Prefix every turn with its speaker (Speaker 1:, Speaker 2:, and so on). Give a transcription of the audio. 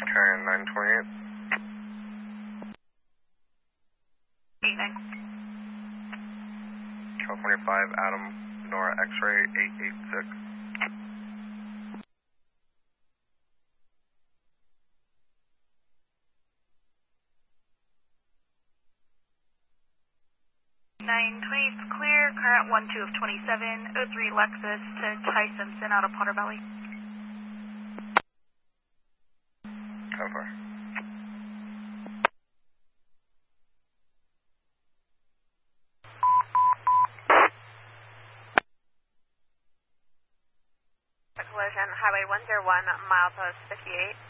Speaker 1: Carrying 928.
Speaker 2: 89.
Speaker 1: California 5, Adam, Nora X-ray 886.
Speaker 2: It's clear, current 12 of 27, 03 Lexus to Ty Simpson out of Potter Valley.
Speaker 1: Over.
Speaker 3: Collision, Highway 101, milepost 58.